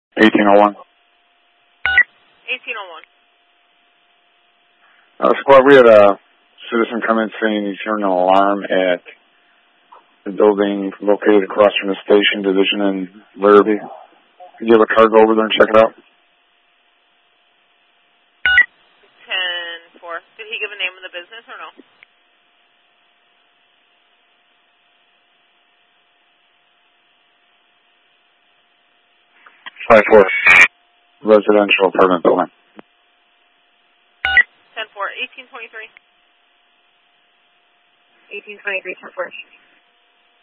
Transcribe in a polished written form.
1801. 1801. Squad, we had a citizen come in saying he's hearing an alarm at the building located across from the station division in Larrabee. Could you have a car go over there and check it out? 10-4. Did he give a name of the business or no? Five four. Residential apartment building. 10-4. 1823. 1823, 10-4.